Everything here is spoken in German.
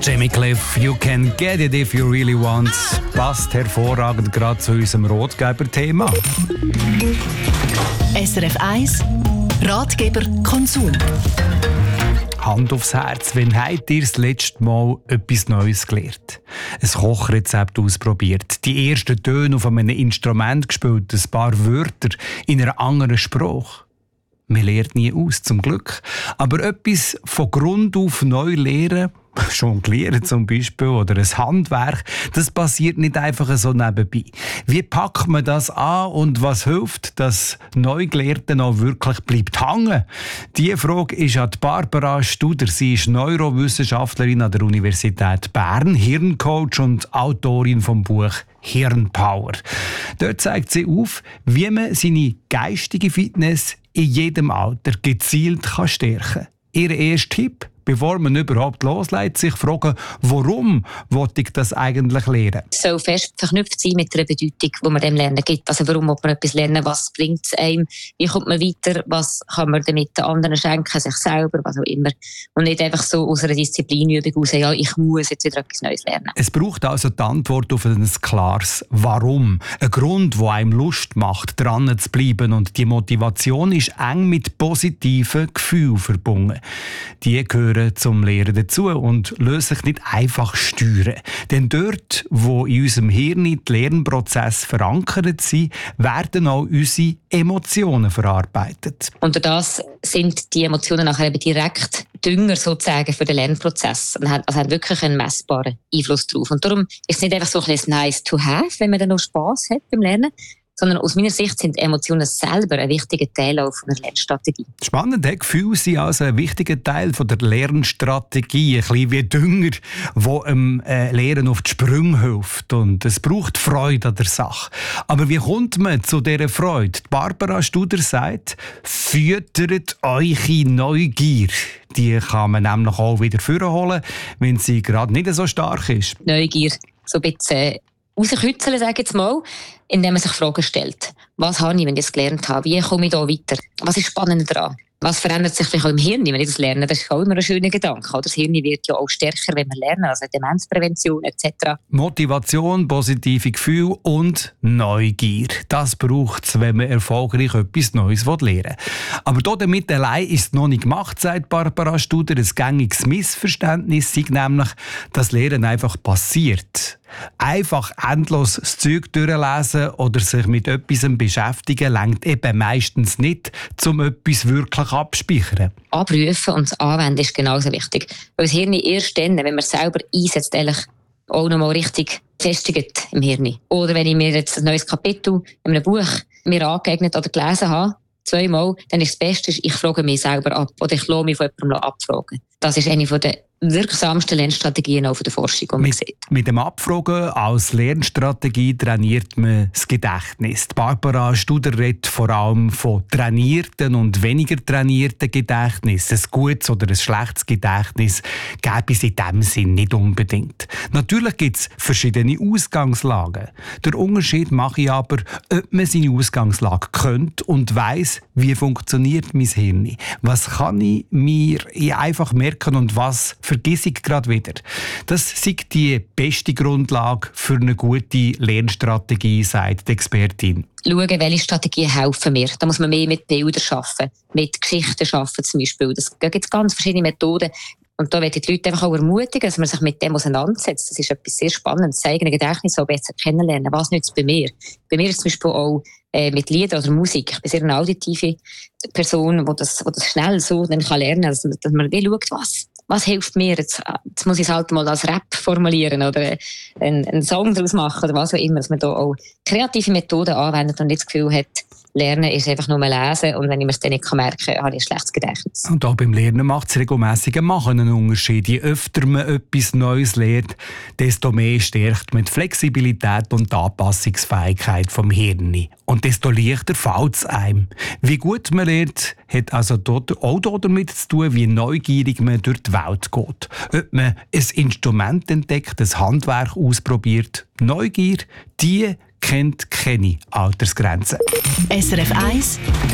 Jimmy Cliff, You Can Get It If You Really Want, passt hervorragend gerade zu unserem Ratgeber-Thema. SRF 1 Ratgeber Konsum. Hand aufs Herz, wann habt ihr das letzte Mal etwas Neues gelernt? Ein Kochrezept ausprobiert, die ersten Töne auf einem Instrument gespielt, ein paar Wörter in einer anderen Sprache. Man lernt nie aus, zum Glück. Aber etwas von Grund auf neu lernen, jonglieren zum Beispiel, oder ein Handwerk, das passiert nicht einfach so nebenbei. Wie packt man das an und was hilft, dass Neugelernte noch wirklich bleibt hängen? Diese Frage ist an Barbara Studer. Sie ist Neurowissenschaftlerin an der Universität Bern, Hirncoach und Autorin vom Buch Hirnpower. Dort zeigt sie auf, wie man seine geistige Fitness in jedem Alter gezielt stärken kann. Ihr erster Tipp: bevor man überhaupt loslegt, sich fragen, warum wollte ich das eigentlich lernen? Es soll fest verknüpft sein mit der Bedeutung, die man dem Lernen gibt. Also warum will man etwas lernen, was bringt es einem, wie kommt man weiter, was kann man damit den anderen schenken, sich selber, was auch immer. Und nicht einfach so aus einer Disziplinübung raus, ja, ich muss jetzt wieder etwas Neues lernen. Es braucht also die Antwort auf ein klares Warum. Ein Grund, der einem Lust macht, dran zu bleiben. Und die Motivation ist eng mit positiven Gefühlen verbunden. Die gehören zum Lehren dazu und lassen sich nicht einfach steuern. Denn dort, wo in unserem Hirn die Lernprozesse verankert sind, werden auch unsere Emotionen verarbeitet. Und durch das sind die Emotionen nachher eben direkt Dünger sozusagen für den Lernprozess. Und haben wirklich einen messbaren Einfluss drauf. Und darum ist es nicht einfach so ein nice to have, wenn man dann noch Spass hat beim Lernen, sondern aus meiner Sicht sind Emotionen selber ein wichtiger Teil auch von der Lernstrategie. Spannend, Gefühle sind also ein wichtiger Teil von der Lernstrategie. Ein bisschen wie Dünger, der dem Lehren auf die Sprünge hilft. Und es braucht Freude an der Sache. Aber wie kommt man zu dieser Freude? Barbara Studer sagt, füttert eure Neugier. Die kann man nämlich auch wieder vorholen, wenn sie gerade nicht so stark ist. Neugier, so ein bisschen rauskitzeln, sage ich jetzt mal, indem man sich Fragen stellt. Was habe ich, wenn ich das gelernt habe? Wie komme ich da weiter? Was ist spannend daran? Was verändert sich vielleicht auch im Hirn, wenn ich das lerne? Das ist auch immer ein schöner Gedanke. Das Hirn wird ja auch stärker, wenn wir lernen, also Demenzprävention etc. Motivation, positive Gefühle und Neugier. Das braucht es, wenn man erfolgreich etwas Neues lernen will. Aber damit allein ist es noch nicht gemacht, sagt Barbara Studer. Ein gängiges Missverständnis ist nämlich, dass Lernen einfach passiert. Einfach endlos das Zeug durchlesen oder sich mit etwas beschäftigen, reicht eben meistens nicht, um etwas wirklich abzuspeichern. Abrufen und das Anwenden ist genauso wichtig. Weil das Hirn erst dann, wenn man es selber einsetzt, ehrlich auch noch mal richtig festigt im Hirn. Oder wenn ich mir jetzt ein neues Kapitel in einem Buch mir angeeignet oder gelesen habe, 2-mal, dann ist das Beste, ich frage mich selber ab oder ich lasse mich von jemandem abfragen. Das ist eine der wirksamsten Lernstrategien auch von der Forschung, die man sieht. Mit dem Abfragen als Lernstrategie trainiert man das Gedächtnis. Barbara Studer redet vor allem von trainierten und weniger trainierten Gedächtnis. Ein gutes oder ein schlechtes Gedächtnis gäbe es in diesem Sinn nicht unbedingt. Natürlich gibt es verschiedene Ausgangslagen. Der Unterschied mache ich aber, ob man seine Ausgangslage kennt und weiss, wie funktioniert mein Hirn. Was kann ich mir einfach merken und was vergesse ich gerade wieder. Das ist die beste Grundlage für eine gute Lernstrategie, sagt die Expertin. Schauen, welche Strategien helfen mir. Da muss man mehr mit Bildern arbeiten, mit Geschichten arbeiten zum Beispiel. Das gibt es ganz verschiedene Methoden. Und da möchte ich die Leute einfach auch ermutigen, dass man sich mit dem auseinandersetzt. Das ist etwas sehr Spannendes, das eigene Gedächtnis auch besser kennenlernen. Was nützt es bei mir? Bei mir ist es zum Beispiel auch mit Liedern oder Musik. Ich bin sehr eine auditive Person, die das schnell so dann lernen kann, dass man wie schaut, was hilft mir? Jetzt muss ich es halt mal als Rap formulieren oder einen Song daraus machen oder was auch immer, dass man da auch kreative Methoden anwendet und nicht das Gefühl hat, Lernen ist einfach nur lesen und wenn ich mir es dann nicht merken kann, habe ich ein schlechtes Gedächtnis. Und auch beim Lernen macht es regelmässige Machen einen Unterschied. Je öfter man etwas Neues lernt, desto mehr stärkt man die Flexibilität und die Anpassungsfähigkeit vom Hirn. Und desto leichter fällt es einem. Wie gut man lernt, hat also auch damit zu tun, wie neugierig man durch die Welt geht. Ob man ein Instrument entdeckt, ein Handwerk ausprobiert. Neugier, die kennt keine Altersgrenzen. SRF 1